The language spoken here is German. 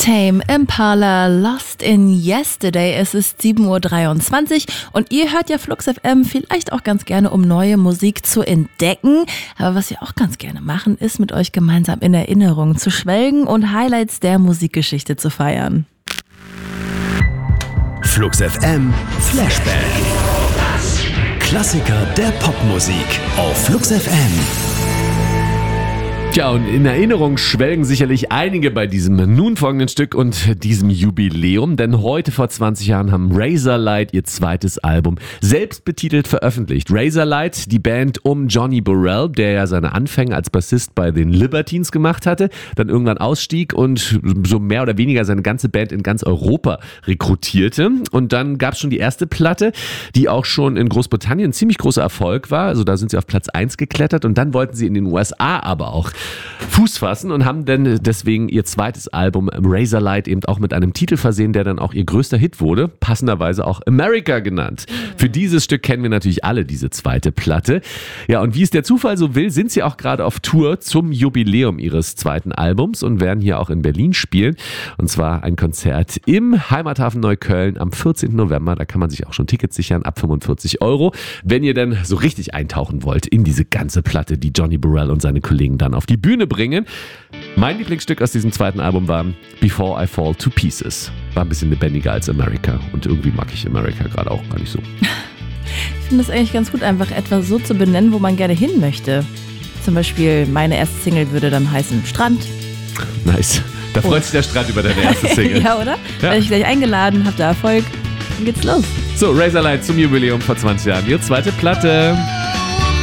Tame Impala, Lost in Yesterday. Es ist 7:23 Uhr und ihr hört ja Flux FM vielleicht auch ganz gerne, um neue Musik zu entdecken. Aber was wir auch ganz gerne machen, ist mit euch gemeinsam in Erinnerungen zu schwelgen und Highlights der Musikgeschichte zu feiern. Flux FM Flashback. Klassiker der Popmusik auf Flux FM. Tja, und in Erinnerung schwelgen sicherlich einige bei diesem nun folgenden Stück und diesem Jubiläum, denn heute vor 20 Jahren haben Razorlight ihr zweites Album selbst betitelt veröffentlicht. Razorlight, die Band um Johnny Burrell, der ja seine Anfänge als Bassist bei den Libertines gemacht hatte, dann irgendwann ausstieg und so mehr oder weniger seine ganze Band in ganz Europa rekrutierte. Und dann gab es schon die erste Platte, die auch schon in Großbritannien ein ziemlich großer Erfolg war. Also da sind sie auf Platz 1 geklettert und dann wollten sie in den USA aber auch Fuß fassen und haben dann deswegen ihr zweites Album Razorlight eben auch mit einem Titel versehen, der dann auch ihr größter Hit wurde, passenderweise auch America genannt. Für dieses Stück kennen wir natürlich alle diese zweite Platte. Ja, und wie es der Zufall so will, sind sie auch gerade auf Tour zum Jubiläum ihres zweiten Albums und werden hier auch in Berlin spielen. Und zwar ein Konzert im Heimathafen Neukölln am 14. November. Da kann man sich auch schon Tickets sichern ab 45 €, wenn ihr dann so richtig eintauchen wollt in diese ganze Platte, die Johnny Burrell und seine Kollegen dann auf die Bühne bringen. Mein Lieblingsstück aus diesem zweiten Album war Before I Fall to Pieces. War ein bisschen lebendiger als America und irgendwie mag ich America gerade auch gar nicht so. Ich finde es eigentlich ganz gut, einfach etwas so zu benennen, wo man gerne hin möchte. Zum Beispiel meine erste Single würde dann heißen Strand. Nice. Da freut sich der Strand über deine erste Single. Ja, oder? Ja. Werde ich gleich eingeladen, habt da Erfolg, dann geht's los. So, Razorlight zum Jubiläum vor 20 Jahren. Ihre zweite Platte.